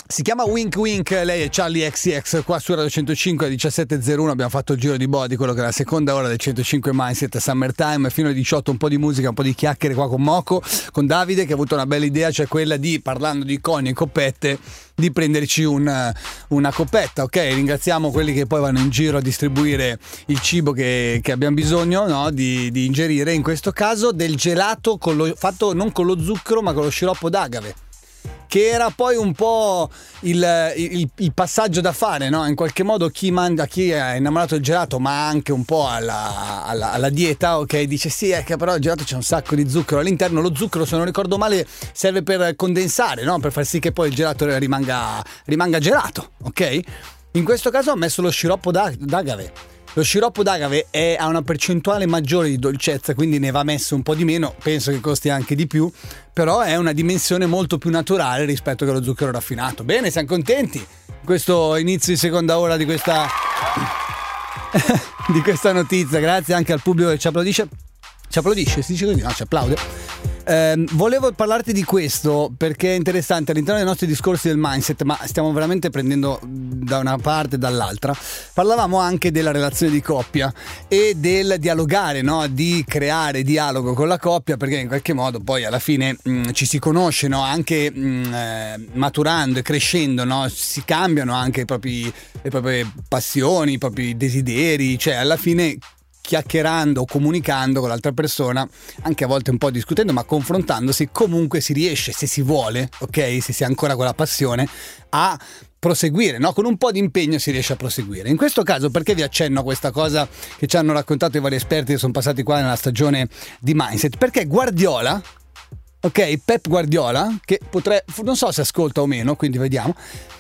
Si chiama Wink Wink, lei è Charlie XCX, qua su Radio 105 alle 17.01 abbiamo fatto il giro di boa di quello che è la seconda ora del 105 Mindset Summertime, fino alle 18 un po' di musica, un po' di chiacchiere qua con Moco, con Davide che ha avuto una bella idea, cioè quella di, parlando di coni e coppette, di prenderci una coppetta, ok? Ringraziamo quelli che poi vanno in giro a distribuire il cibo che abbiamo bisogno, no? di ingerire, in questo caso del gelato fatto non con lo zucchero ma con lo sciroppo d'agave, che era poi un po' il passaggio da fare, no? In qualche modo chi è innamorato del gelato ma anche un po' alla dieta, ok? Dice sì, è che però il gelato c'è un sacco di zucchero all'interno. Lo zucchero, se non ricordo male, serve per condensare, no? Per far sì che poi il gelato rimanga gelato, ok? In questo caso ho messo lo sciroppo d'agave. Lo sciroppo d'agave ha una percentuale maggiore di dolcezza, quindi ne va messo un po' di meno, penso che costi anche di più, però è una dimensione molto più naturale rispetto che allo zucchero raffinato. Bene, siamo contenti? Questo inizio di seconda ora di questa di questa notizia, grazie anche al pubblico che ci applaudisce. Ci applaudisce? Si dice così? No, ci applaude. Volevo parlarti di questo perché è interessante all'interno dei nostri discorsi del mindset, ma stiamo veramente prendendo da una parte e dall'altra. Parlavamo anche della relazione di coppia e del dialogare, no? Di creare dialogo con la coppia, perché in qualche modo poi alla fine ci si conosce, no? Anche maturando e crescendo, no? Si cambiano anche le proprie passioni, i propri desideri, cioè alla fine chiacchierando o comunicando con l'altra persona, anche a volte un po' discutendo, ma confrontandosi, comunque si riesce, se si vuole, ok? Se si ha ancora quella passione, a proseguire, no? Con un po' di impegno si riesce a proseguire. In questo caso, perché vi accenno a questa cosa che ci hanno raccontato i vari esperti che sono passati qua nella stagione di Mindset? Perché Guardiola, ok? Pep Guardiola, che non so se ascolta o meno, quindi vediamo,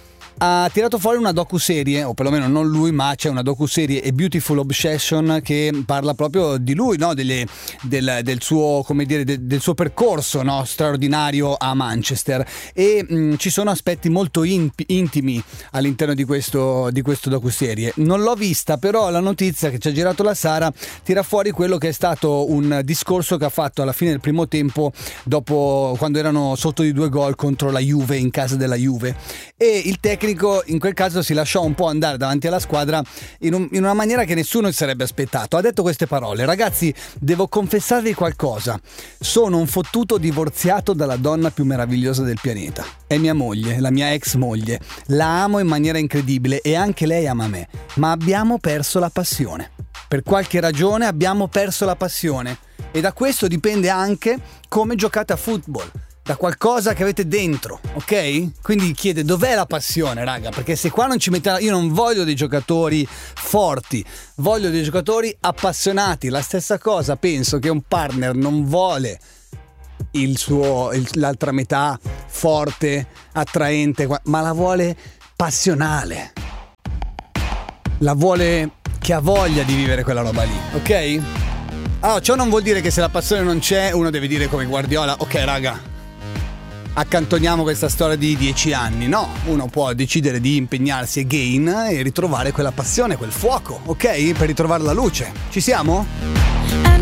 ha tirato fuori una docuserie, o perlomeno non lui, ma c'è una docuserie, A Beautiful Obsession, che parla proprio di lui, no? Del suo, come dire, del suo percorso, no? Straordinario a Manchester, e ci sono aspetti molto intimi all'interno di questo docuserie. Non l'ho vista, però la notizia che ci ha girato la Sara tira fuori quello che è stato un discorso che ha fatto alla fine del primo tempo, dopo, quando erano sotto di 2 gol contro la Juve, in casa della Juve, e il tecnico in quel caso si lasciò un po' andare davanti alla squadra in una maniera che nessuno si sarebbe aspettato. Ha detto queste parole: ragazzi, devo confessarvi qualcosa, sono un fottuto divorziato dalla donna più meravigliosa del pianeta, è mia moglie, la mia ex moglie, la amo in maniera incredibile e anche lei ama me, ma abbiamo perso la passione, per qualche ragione abbiamo perso la passione, e da questo dipende anche come giocate a football, da qualcosa che avete dentro, ok? Quindi chiede: dov'è la passione, raga? Perché se qua non ci mettete, io non voglio dei giocatori forti, voglio dei giocatori appassionati. La stessa cosa penso che un partner non vuole l'altra metà forte, attraente, ma la vuole passionale, la vuole che ha voglia di vivere quella roba lì, ok? Allora, ciò non vuol dire che se la passione non c'è uno deve dire come Guardiola: ok raga, accantoniamo questa storia di 10 anni. No, uno può decidere di impegnarsi again e ritrovare quella passione, quel fuoco, ok? Per ritrovare la luce. Ci siamo?